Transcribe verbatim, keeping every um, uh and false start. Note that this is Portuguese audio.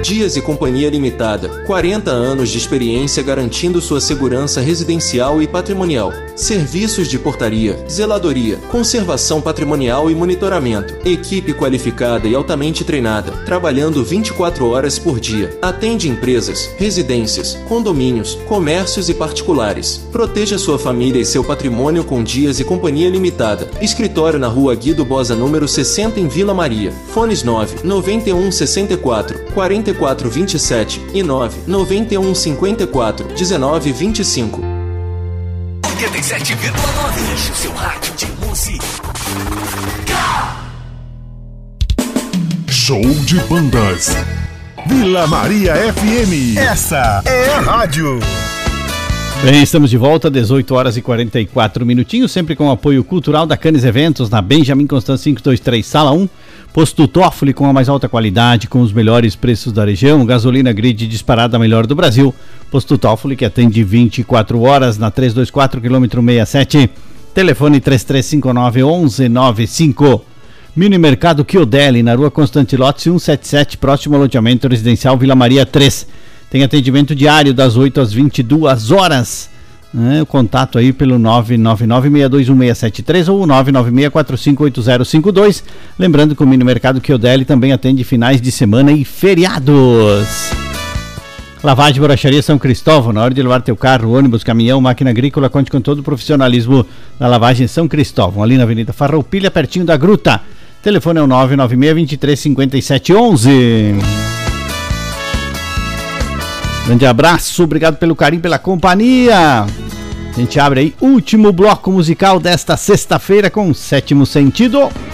Dias e Companhia Limitada, quarenta anos de experiência garantindo sua segurança residencial e patrimonial. Serviços de portaria, zeladoria, conservação patrimonial e monitoramento. Equipe qualificada e altamente treinada, trabalhando vinte e quatro horas por dia. Atende empresas, residências, condomínios, comércios e particulares. Proteja sua família e seu patrimônio com Dias e Companhia Limitada. Escritório na Rua Guido Boza, número sessenta, em Vila Maria. Fones nove nove um sessenta e quatro, quarenta e quatro vinte e sete e nove nove um cinquenta e quatro, dezenove vinte e cinco. oitenta e sete vírgula nove. Enche o seu rádio de música. Show de bandas. Vila Maria F M. Essa é a rádio. Bem, estamos de volta, dezoito horas e quarenta e quatro minutinhos, sempre com o apoio cultural da Canes Eventos, na Benjamin Constant quinhentos e vinte e três, sala um. Posto Toffoli com a mais alta qualidade, com os melhores preços da região, gasolina grid disparada melhor do Brasil. Posto Toffoli, que atende vinte e quatro horas na trezentos e vinte e quatro, quilômetro sessenta e sete. Telefone três três cinco nove, um um nove cinco. Mini Mercado Chiodelli, na Rua Constantilotti cento e setenta e sete, próximo ao loteamento residencial Vila Maria três. Tem atendimento diário das oito às vinte e duas horas. É, o contato aí pelo nove nove nove, seis dois um, seis sete três ou nove nove seis quatro cinco oito zero cinco dois. Lembrando que o Mini Mercado Chiodelli também atende finais de semana e feriados. Lavagem e Borracharia São Cristóvão, na hora de levar teu carro, ônibus, caminhão, máquina agrícola, conte com todo o profissionalismo da Lavagem São Cristóvão, ali na Avenida Farroupilha, pertinho da Gruta. Telefone é o nove nove seis, vinte e três, cinquenta e sete, onze. Grande abraço, obrigado pelo carinho, pela companhia. A gente abre aí último bloco musical desta sexta-feira com Sétimo Sentido.